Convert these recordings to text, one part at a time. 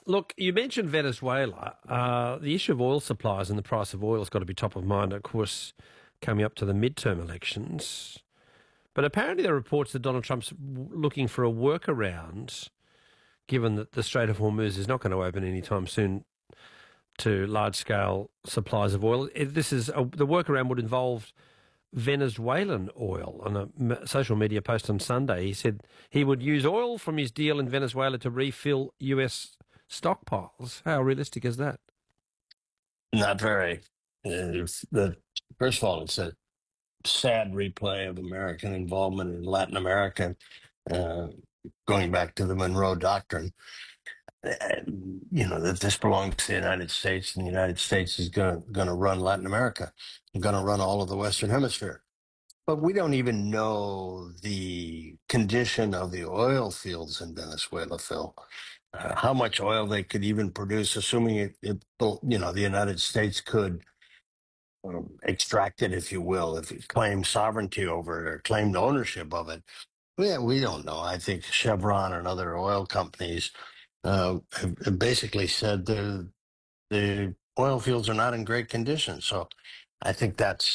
Look, you mentioned Venezuela. The issue of oil supplies and the price of oil has got to be top of mind, of course, coming up to the midterm elections. But apparently there are reports that Donald Trump's looking for a workaround, given that the Strait of Hormuz is not going to open anytime soon to large-scale supplies of oil. The workaround would involve Venezuelan oil. On a social media post on Sunday, he said he would use oil from his deal in Venezuela to refill US stockpiles. How realistic is that? Not very. First of all, it's a sad replay of American involvement in Latin America, uh, going back to the Monroe Doctrine. That this belongs to the United States, and the United States is going to run Latin America, going to run all of the Western Hemisphere. But we don't even know the condition of the oil fields in Venezuela, Phil. How much oil they could even produce, assuming the United States could extract it, if you will, if it claimed sovereignty over it or claimed ownership of it. Yeah, we don't know. I think Chevron and other oil companies have basically said the oil fields are not in great condition. So I think that's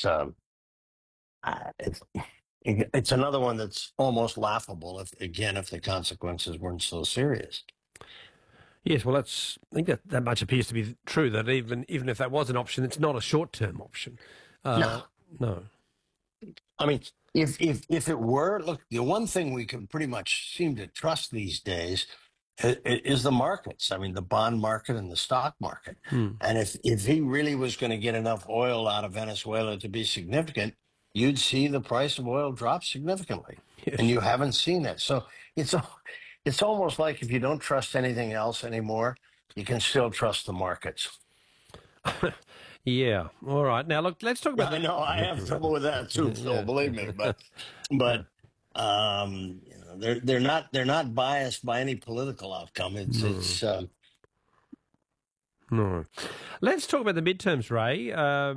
it's another one that's almost laughable if the consequences weren't so serious. Yes, well, I think that much appears to be true, that even if that was an option, it's not a short-term option. No, No. I mean, if it were, look, the one thing we can pretty much seem to trust these days is the markets. I mean, the bond market and the stock market. And if he really was going to get enough oil out of Venezuela to be significant, you'd see the price of oil drop significantly. Yes. And you haven't seen it. So it's almost like if you don't trust anything else anymore, you can still trust the markets. Yeah. All right. Now, look, let's talk about I know I have trouble with that too, Phil. Believe me, but they're not biased by any political outcome. It's No. Let's talk about the midterms, Ray.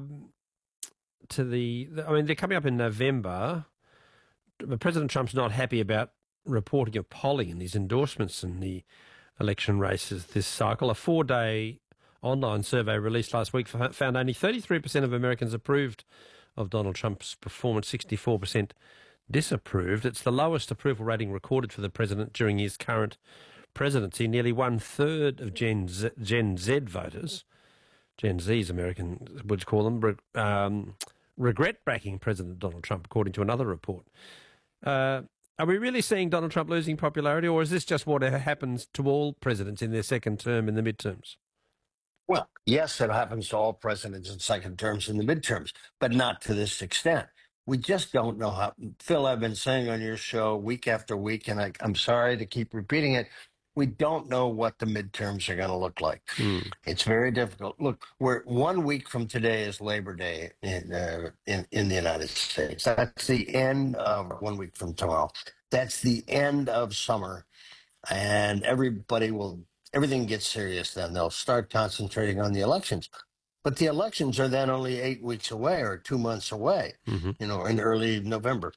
I mean, they're coming up in November. But President Trump's not happy about reporting of polling and his endorsements in the election races this cycle. A 4-day online survey released last week found only 33% of Americans approved of Donald Trump's performance, 64% disapproved. It's the lowest approval rating recorded for the president during his current presidency. Nearly one-third of Gen Z voters, Gen Z's Americans would call them, regret backing President Donald Trump, according to another report. Are we really seeing Donald Trump losing popularity, or is this just what happens to all presidents in their second term in the midterms? Well, yes, it happens to all presidents in second terms in the midterms, but not to this extent. We just don't know how. Phil, I've been saying on your show week after week, and I'm sorry to keep repeating it. We don't know what the midterms are going to look like. It's very difficult. Look, we're 1 week from today is Labor Day in the United States. That's the end of 1 week from tomorrow. That's the end of summer, and everything gets serious then. They'll start concentrating on the elections. But the elections are then only 8 weeks away or 2 months away, in early November.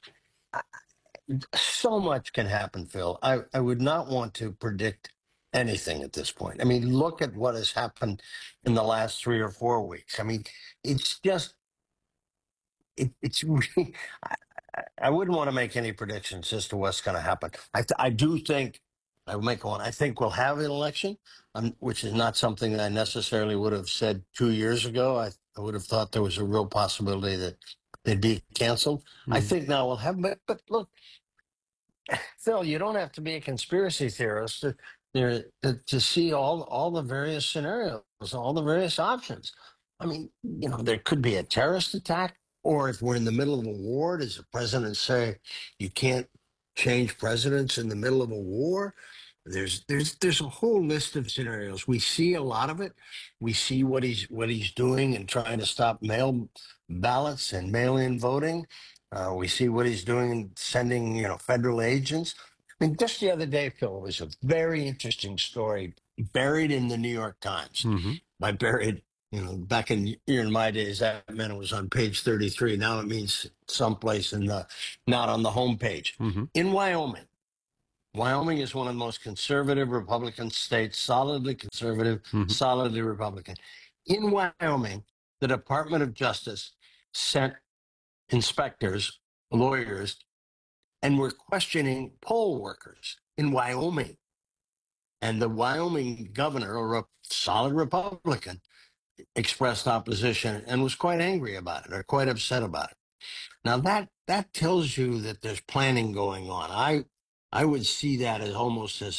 So much can happen, Phil. I would not want to predict anything at this point. I mean, look at what has happened in the last 3 or 4 weeks. I mean, it's just, it's really, I wouldn't want to make any predictions as to what's going to happen. I do think, I will make one. I think we'll have an election, which is not something that I necessarily would have said 2 years ago. I would have thought there was a real possibility that they'd be canceled. I think now we'll have, but look, Phil, you don't have to be a conspiracy theorist to see all the various scenarios, all the various options. I mean, there could be a terrorist attack, or if we're in the middle of a war, does the president say you can't change presidents in the middle of a war? There's a whole list of scenarios. We see a lot of it. We see what he's doing and trying to stop mail ballots and mail-in voting. We see what he's doing in sending, federal agents. I mean, just the other day, Phil, was a very interesting story buried in the New York Times. By buried, back in my days, that meant it was on page 33. Now it means someplace not on the homepage. In Wyoming, Wyoming is one of the most conservative Republican states, solidly conservative, Mhm. solidly Republican. In Wyoming, the Department of Justice sent inspectors, lawyers, and were questioning poll workers in Wyoming. And the Wyoming governor, or a solid Republican, expressed opposition and was quite angry about it or quite upset about it. Now that tells you that there's planning going on. I would see that as almost as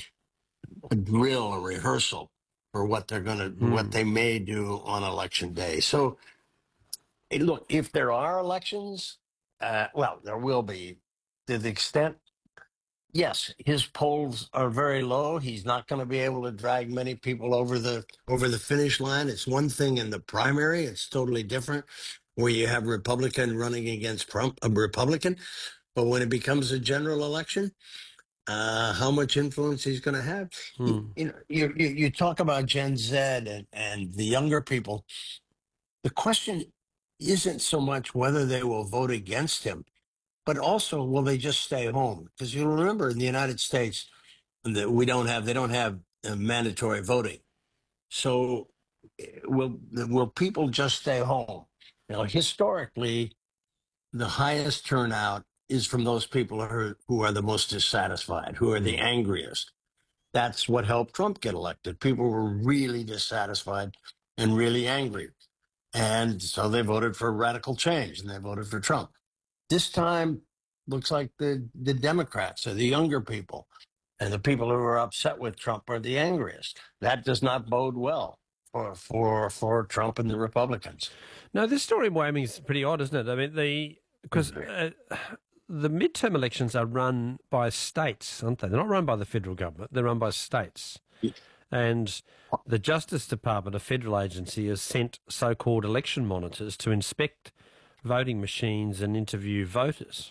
a drill, a rehearsal for what what they may do on election day. So look, if there are elections, well, there will be. To the extent, yes, his polls are very low. He's not going to be able to drag many people over the finish line. It's one thing in the primary; it's totally different, where you have Republican running against Trump, a Republican. But when it becomes a general election, how much influence he's going to have? Mm. You talk about Gen Z and the younger people. The question isn't so much whether they will vote against him, but also will they just stay home? Because you remember in the United States that they don't have mandatory voting. So will people just stay home? Historically, the highest turnout is from those people who are the most dissatisfied, who are the Mm. angriest. That's what helped Trump get elected. People were really dissatisfied and really angry. And so they voted for radical change and they voted for Trump. This time, looks like the Democrats or the younger people and the people who are upset with Trump are the angriest. That does not bode well for Trump and the Republicans. No, this story in Wyoming is pretty odd, isn't it? I mean, because the midterm elections are run by states, aren't they? They're not run by the federal government. They're run by states. And the Justice Department, a federal agency, has sent so-called election monitors to inspect voting machines and interview voters.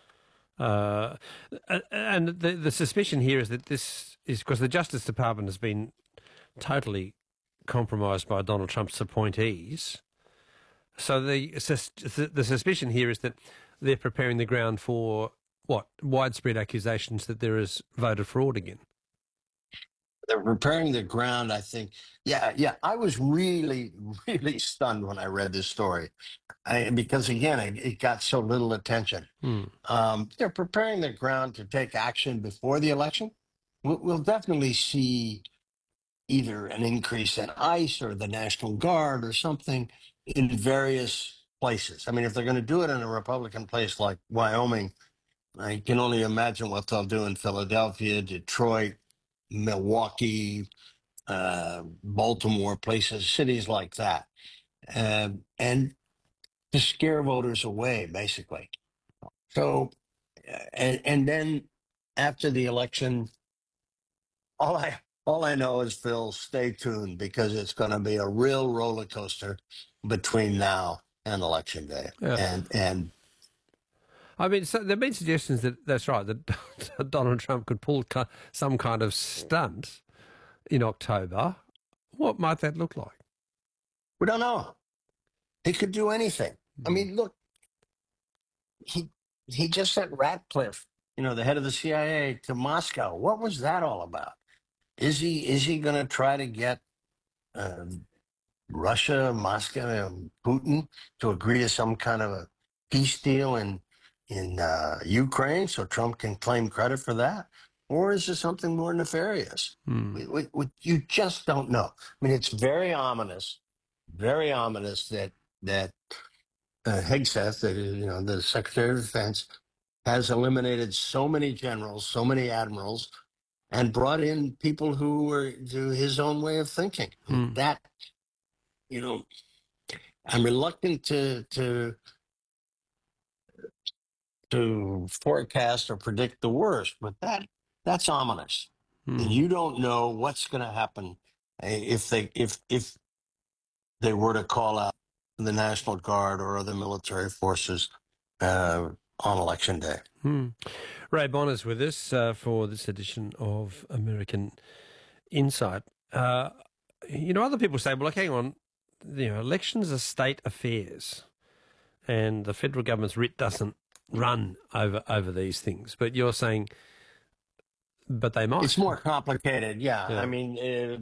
Uh, and the suspicion here is that this is because the Justice Department has been totally compromised by Donald Trump's appointees. So the suspicion here is that they're preparing the ground for what widespread accusations that there is voter fraud again. They're preparing the ground, I think. Yeah. I was really, really stunned when I read this story because, again, it got so little attention. Hmm. They're preparing the ground to take action before the election. We'll definitely see either an increase in ICE or the National Guard or something in various places. I mean, if they're going to do it in a Republican place like Wyoming, I can only imagine what they'll do in Philadelphia, Detroit, Milwaukee, Baltimore, places, cities like that, and to scare voters away, basically. So, and then after the election, all I know is, Phil, stay tuned because it's going to be a real roller coaster between now and election day. Yeah. And I mean, so there have been suggestions that that's right, that Donald Trump could pull some kind of stunt in October. What might that look like? we don't know. He could do anything. I mean, look, he he just sent Ratcliffe, the head of the CIA, to Moscow. What was that all about? Is he going to try to get uh, Russia, Moscow, and Putin to agree to some kind of a peace deal in Ukraine, so Trump can claim credit for that, or is it something more nefarious? Hmm. You just don't know. I mean, it's very ominous that Hegseth, the Secretary of Defense, has eliminated so many generals, so many admirals, and brought in people who were to his own way of thinking. Hmm. That, you know, I'm reluctant to forecast or predict the worst, but that's ominous. And Hmm. you don't know what's going to happen if they were to call out the National Guard or other military forces on election day. Hmm. Ray Bonner's with us for this edition of American Insight. Other people say, well, look, hang on, elections are state affairs and the federal government's writ doesn't run over these things. But you're saying but they might. It's more complicated. Yeah. I Yeah. mean,